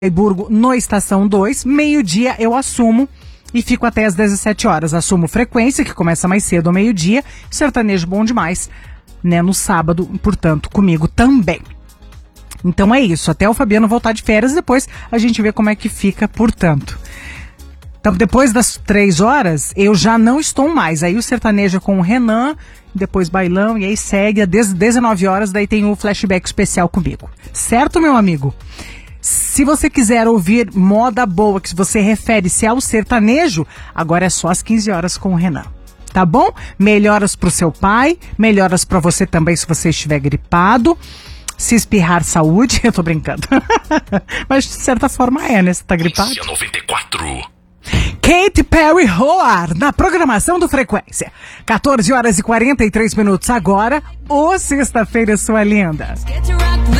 Friburgo no Estação 2, meio-dia eu assumo e fico até às 17 horas. Assumo frequência, que começa mais cedo ao meio-dia, sertanejo bom demais, né, no sábado, portanto, comigo também. Então é isso, até o Fabiano voltar de férias, depois a gente vê como é que fica, portanto. Então, depois das 3 horas, eu já não estou mais. Aí o sertanejo é com o Renan, depois bailão, e aí segue, às 19 horas, daí tem o flashback especial comigo. Certo, meu amigo? Se você quiser ouvir moda boa, que você refere-se ao sertanejo, agora é só às 15 horas com o Renan. Tá bom? Melhoras pro seu pai, melhoras pra você também se você estiver gripado. Se espirrar, saúde. Eu tô brincando. Mas de certa forma é, né? Você tá gripado? 94. Katy Perry Roar, na programação do Frequência. 14 horas e 43 minutos agora, ô sexta-feira, sua linda.